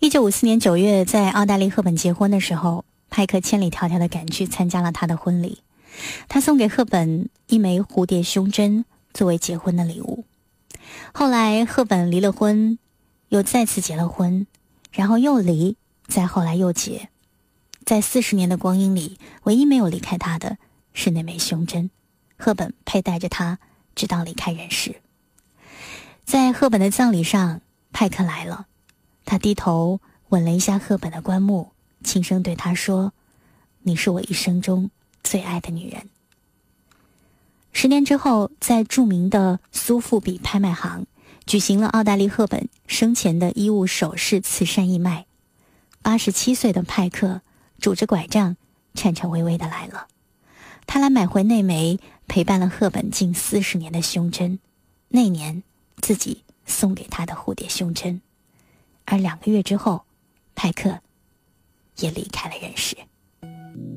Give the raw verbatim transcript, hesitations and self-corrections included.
一九五四年九月，在奥黛丽·赫本结婚的时候，派克千里迢迢地赶去参加了她的婚礼。他送给赫本一枚蝴蝶胸针作为结婚的礼物。后来赫本离了婚，又再次结了婚，然后又离，再后来又结。在四十年的光阴里，唯一没有离开他的是那枚胸针，赫本佩戴着它直到离开人世。在赫本的葬礼上，派克来了，他低头吻了一下赫本的棺木，轻声对她说：你是我一生中最爱的女人。十年之后，在著名的苏富比拍卖行举行了奥黛丽·赫本生前的衣物首饰慈善义卖。八十七岁的派克拄着拐杖，颤颤巍巍地来了。他来买回那枚陪伴了赫本近四十年的胸针，那年自己送给他的蝴蝶胸针。而两个月之后，派克也离开了人世。